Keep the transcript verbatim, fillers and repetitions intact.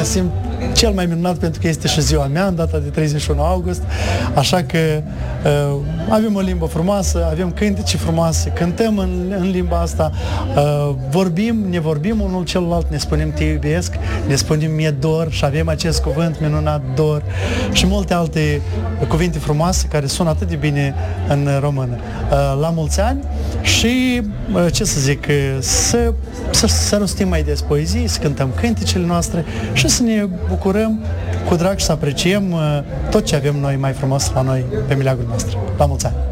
simt cel mai minunat pentru că este și ziua mea, în data de treizeci și unu august, așa că uh, avem o limbă frumoasă, avem cântece frumoase, cântăm în, în limba asta, uh, vorbim, ne vorbim unul celălalt, ne spunem te iubesc, ne spunem mie dor și avem acest cuvânt minunat dor și multe alte cuvinte frumoase care sună atât de bine în română. Uh, la mulți ani și, uh, ce să zic, să, să, să rostim mai des poezii, să cântăm cântecele noastre și să ne bucurăm cu drag și să apreciem uh, tot ce avem noi mai frumos la noi pe meleagul nostru. La mulți ani!